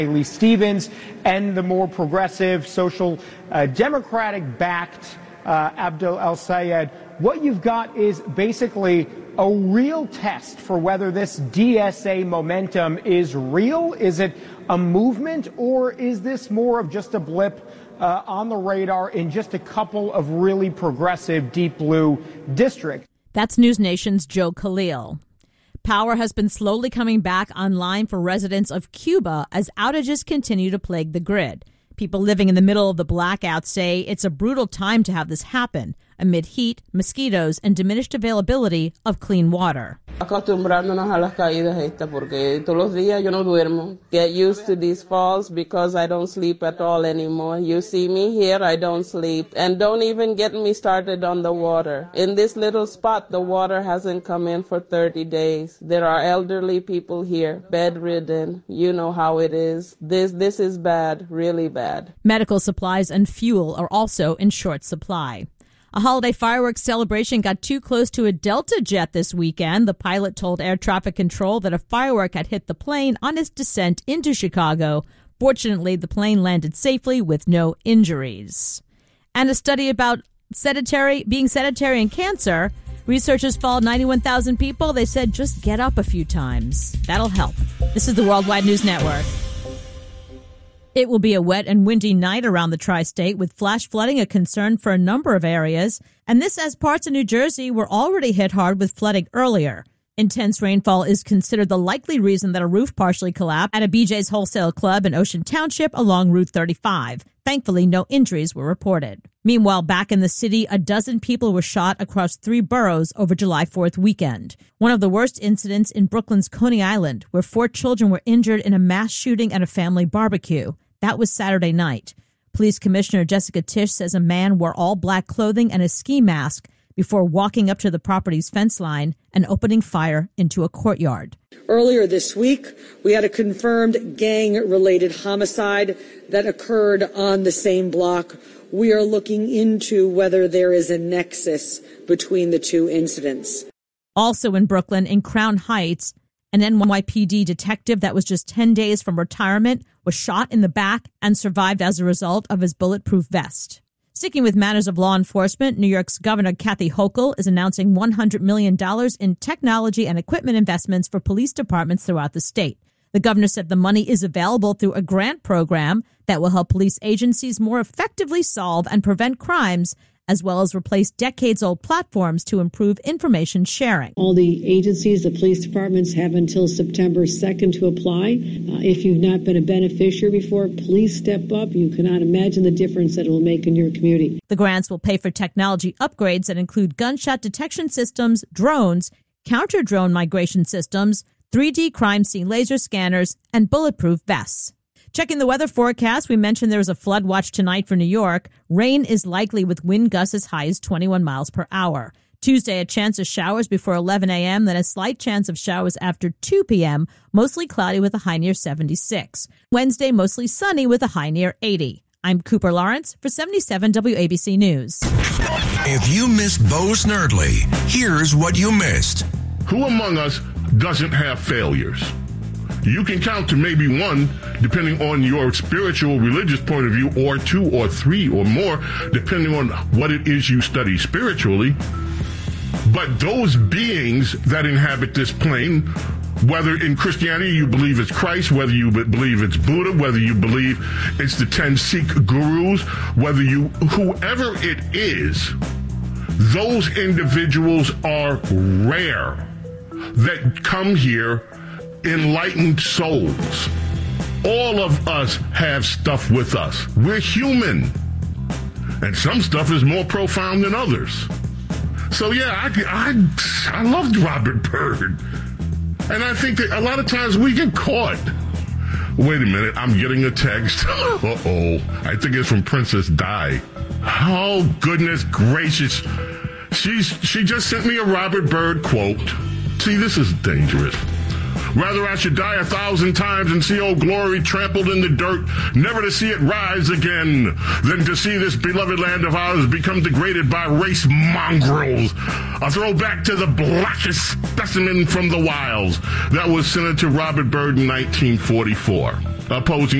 Lee Stevens and the more progressive social democratic-backed Abdel El-Sayed. What you've got is basically a real test for whether this DSA momentum is real. Is it a movement, or is this more of just a blip on the radar in just a couple of really progressive deep blue districts? That's News Nation's Joe Khalil. Power has been slowly coming back online for residents of Cuba as outages continue to plague the grid. People living in the middle of the blackout say it's a brutal time to have this happen amid heat, mosquitoes, and diminished availability of clean water. Acostumbrándonos a las caídas estas porque todos los días yo no duermo. Get used to these falls because I don't sleep at all anymore. You see me here, I don't sleep. And don't even get me started on the water. In this little spot, the water hasn't come in for 30 days. There are elderly people here, bedridden. You know how it is. This is bad, really bad. Medical supplies and fuel are also in short supply. A holiday fireworks celebration got too close to a Delta jet this weekend. The pilot told air traffic control that a firework had hit the plane on its descent into Chicago. Fortunately, the plane landed safely with no injuries. And a study about being sedentary and cancer. Researchers followed 91,000 people. They said just get up a few times. That'll help. This is the Worldwide News Network. It will be a wet and windy night around the tri-state, with flash flooding a concern for a number of areas. And this as parts of New Jersey were already hit hard with flooding earlier. Intense rainfall is considered the likely reason that a roof partially collapsed at a BJ's Wholesale Club in Ocean Township along Route 35. Thankfully, no injuries were reported. Meanwhile, back in the city, a dozen people were shot across 3 boroughs over July 4th weekend. One of the worst incidents in Brooklyn's Coney Island, where 4 children were injured in a mass shooting at a family barbecue. That was Saturday night. Police Commissioner Jessica Tisch says a man wore all black clothing and a ski mask before walking up to the property's fence line and opening fire into a courtyard. Earlier this week, we had a confirmed gang-related homicide that occurred on the same block. We are looking into whether there is a nexus between the 2 incidents. Also in Brooklyn, in Crown Heights, an NYPD detective that was just 10 days from retirement was shot in the back and survived as a result of his bulletproof vest. Sticking with matters of law enforcement, New York's Governor Kathy Hochul is announcing $100 million in technology and equipment investments for police departments throughout the state. The governor said the money is available through a grant program that will help police agencies more effectively solve and prevent crimes, as well as replace decades-old platforms to improve information sharing. All the agencies, the police departments, have until September 2nd to apply. If you've not been a beneficiary before, please step up. You cannot imagine the difference that it will make in your community. The grants will pay for technology upgrades that include gunshot detection systems, drones, counter-drone migration systems, 3D crime scene laser scanners, and bulletproof vests. Checking the weather forecast, we mentioned there's a flood watch tonight for New York. Rain is likely with wind gusts as high as 21 miles per hour. Tuesday, a chance of showers before 11 a.m., then a slight chance of showers after 2 p.m., mostly cloudy with a high near 76. Wednesday, mostly sunny with a high near 80. I'm Cooper Lawrence for 77 WABC News. If you missed Bo Snerdley, here's what you missed. Who among us doesn't have failures? You can count to maybe 1, depending on your spiritual, religious point of view, or 2 or 3 or more, depending on what it is you study spiritually. But those beings that inhabit this plane, whether in Christianity you believe it's Christ, whether you believe it's Buddha, whether you believe it's the 10 Sikh gurus, whoever it is, those individuals are rare that come here enlightened souls. All of us have stuff with us. We're human. And some stuff is more profound than others. So yeah, I loved Robert Byrd. And I think that a lot of times we get caught. Wait a minute, I'm getting a text. Uh-oh. I think it's from Princess Di. Oh, goodness gracious. She just sent me a Robert Byrd quote. See, this is dangerous. Rather I should die 1,000 times and see old glory trampled in the dirt, never to see it rise again, than to see this beloved land of ours become degraded by race mongrels. A throwback to the blackest specimen from the wilds. That was Senator Robert Byrd in 1944, opposing